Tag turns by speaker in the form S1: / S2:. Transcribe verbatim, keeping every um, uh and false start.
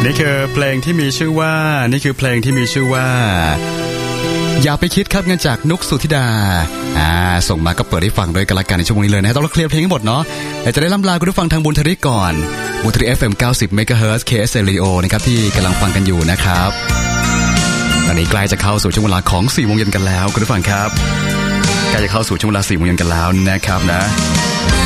S1: นี่คือเพลงที่มีชื่อว่านี่คือเพลงที่มีชื่อว่าอย่าไปคิดครับเงินจากนุกสุธิดาอ่าส่งมาก็เปิดให้ฟังด้วยกันละกันในชั่วโมงนี้เลยนะต้องเคลียร์เพลงให้หมดเนาะแต่จะได้ล่ำลาคุณผู้ฟังทางบุญทริกก่อนบุญทริ เอฟ เอ็ม เก้าสิบ เมกะเฮิรตซ์ เค เอส เอ Radio นะครับที่กำลังฟังกันอยู่นะครับตอนนี้ใกล้จะเข้าสู่ช่วงเวลาของสี่โมงเย็นกันแล้วคุณผู้ฟังครับใกล้จะเข้าสู่ช่วงเวลาสี่โมงเย็นกันแล้วนะครับนะ